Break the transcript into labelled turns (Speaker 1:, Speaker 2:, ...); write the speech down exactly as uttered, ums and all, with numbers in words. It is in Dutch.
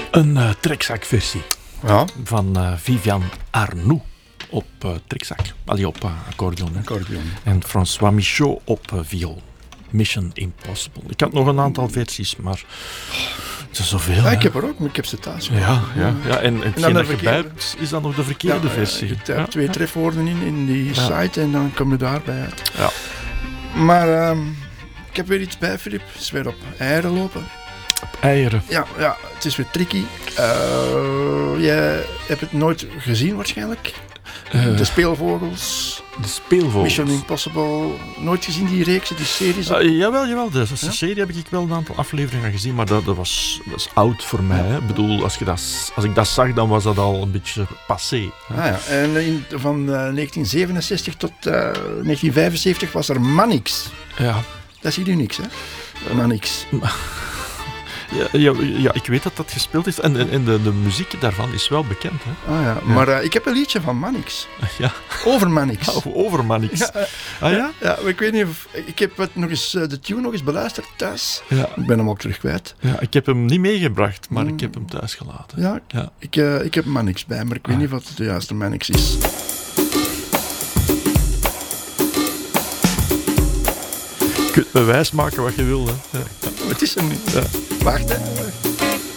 Speaker 1: Een uh, trekzakversie
Speaker 2: ja.
Speaker 1: van uh, Vivian Arnoux op uh, trekzak. Allee, op uh, accordeon. Hè.
Speaker 2: accordeon.
Speaker 1: En François Michaud op uh, viool. Mission Impossible. Ik had nog een aantal versies, maar het is zoveel.
Speaker 2: Ja, ik heb er ook, maar ik heb ze thuis.
Speaker 1: Ja, ja, ja. En hetgeen
Speaker 2: en
Speaker 1: dat je buigt, is dan nog de verkeerde
Speaker 2: ja,
Speaker 1: versie.
Speaker 2: Je hebt
Speaker 1: ja.
Speaker 2: twee trefwoorden in, in die
Speaker 1: ja.
Speaker 2: site en dan kom je daarbij uit.
Speaker 1: Ja.
Speaker 2: Maar um, ik heb weer iets bij, Filip. Het is weer op eieren lopen.
Speaker 1: Op eieren?
Speaker 2: Ja, ja, het is weer tricky. Uh, jij hebt het nooit gezien waarschijnlijk. Uh, de speelvogels.
Speaker 1: De speelvogels.
Speaker 2: Mission Impossible. Nooit gezien die reeks, die series?
Speaker 1: Uh, jawel, jawel. De, de ja? serie heb ik wel een aantal afleveringen gezien, maar dat, dat, was, dat was oud voor mij. Hè. Ik bedoel, als, je dat, als ik dat zag, dan was dat al een beetje passé.
Speaker 2: Hè. Ah, ja. En in, van uh, negentien zevenenzestig tot uh, negentien vijfenzeventig was er Mannix.
Speaker 1: Ja.
Speaker 2: Dat is hier niks, hè? Mannix.
Speaker 1: Ja, ja, ja, ik weet dat dat gespeeld is en, en, en de, de muziek daarvan is wel bekend. Hè?
Speaker 2: Ah, ja. Ja. Maar uh, ik heb een liedje van Mannix.
Speaker 1: Ja.
Speaker 2: Over Mannix.
Speaker 1: Oh, over Mannix.
Speaker 2: Ja, uh,
Speaker 1: ah ja?
Speaker 2: Ja, maar ik weet niet of... Ik heb het nog eens, uh, de tune nog eens beluisterd thuis.
Speaker 1: Ja.
Speaker 2: Ik ben hem ook terug kwijt.
Speaker 1: Ja, ik heb hem niet meegebracht, maar mm. ik heb hem thuis gelaten.
Speaker 2: Ja,
Speaker 1: ja.
Speaker 2: Ik, uh, ik heb Mannix bij, maar ik weet ah. niet wat de juiste Mannix is.
Speaker 1: Je kunt me wijs maken wat je wil. Hè. Ja.
Speaker 2: Het is hem niet.
Speaker 1: Ja.
Speaker 2: Wacht, hè.